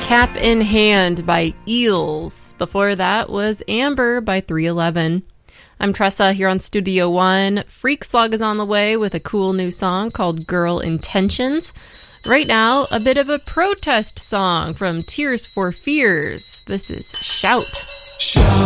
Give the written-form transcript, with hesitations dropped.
Cap in Hand by Eels. Before that was Amber by 311. I'm Tressa here on Studio One. Freak Slug is on the way with a cool new song called Girl Intentions. Right now, a bit of a protest song from Tears for Fears. This is Shout. Shout.